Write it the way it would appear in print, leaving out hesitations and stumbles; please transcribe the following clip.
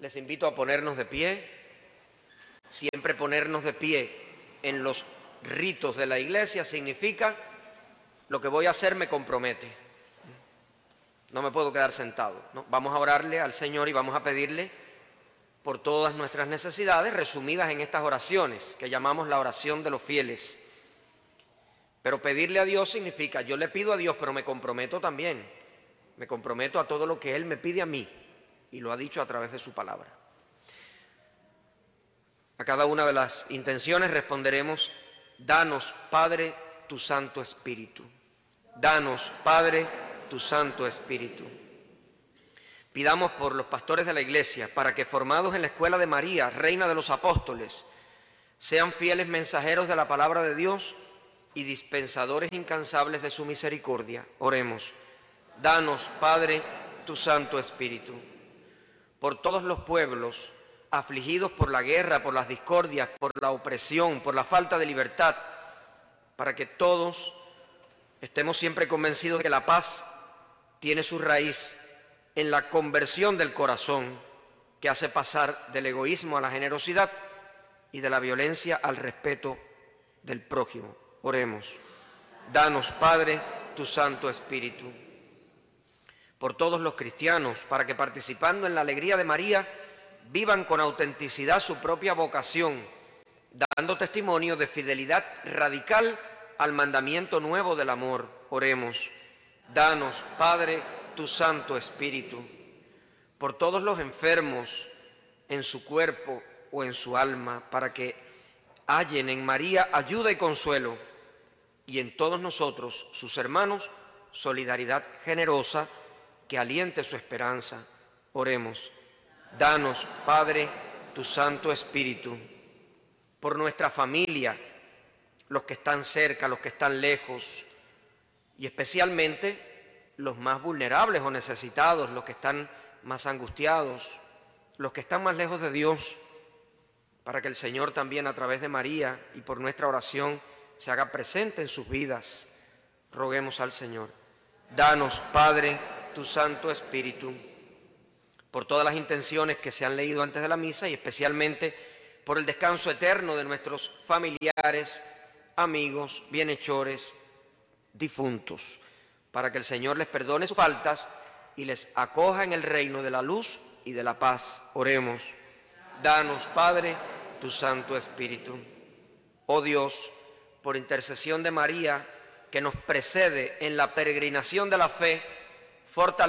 Les invito a ponernos de pie. Siempre ponernos de pie en los ritos de la iglesia significa: lo que voy a hacer me compromete. No me puedo quedar sentado, ¿no? Vamos a orarle al Señor y vamos a pedirle por todas nuestras necesidades, resumidas en estas oraciones que llamamos la oración de los fieles. Pero pedirle a Dios significa: yo le pido a Dios, pero me comprometo también. Me comprometo a todo lo que Él me pide a mí, y lo ha dicho a través de su palabra. A cada una de las intenciones responderemos: danos, Padre, tu Santo Espíritu. Danos, Padre, tu Santo Espíritu. Pidamos por los pastores de la iglesia, para que, formados en la escuela de María, Reina de los Apóstoles, sean fieles mensajeros de la palabra de Dios y dispensadores incansables de su misericordia. Oremos. Danos, Padre, tu Santo Espíritu. Por todos los pueblos afligidos por la guerra, por las discordias, por la opresión, por la falta de libertad, para que todos estemos siempre convencidos de que la paz tiene su raíz en la conversión del corazón, que hace pasar del egoísmo a la generosidad y de la violencia al respeto del prójimo. Oremos. Danos, Padre, tu Santo Espíritu. Por todos los cristianos, para que, participando en la alegría de María, vivan con autenticidad su propia vocación, dando testimonio de fidelidad radical al mandamiento nuevo del amor. Oremos. Danos, Padre, tu Santo Espíritu. Por todos los enfermos en su cuerpo o en su alma, para que hallen en María ayuda y consuelo, y en todos nosotros, sus hermanos, solidaridad generosa que aliente su esperanza. Oremos. Danos, Padre, tu Santo Espíritu. Por nuestra familia, los que están cerca, los que están lejos, y especialmente los más vulnerables o necesitados, los que están más angustiados, los que están más lejos de Dios, para que el Señor también, a través de María y por nuestra oración, se haga presente en sus vidas. Roguemos al Señor. Danos, Padre, tu Santo Espíritu. Por todas las intenciones que se han leído antes de la misa, y especialmente por el descanso eterno de nuestros familiares, amigos, bienhechores, difuntos, para que el Señor les perdone sus faltas y les acoja en el reino de la luz y de la paz. Oremos. Danos, Padre, tu Santo Espíritu. Oh Dios, por intercesión de María, que nos precede en la peregrinación de la fe, fortalece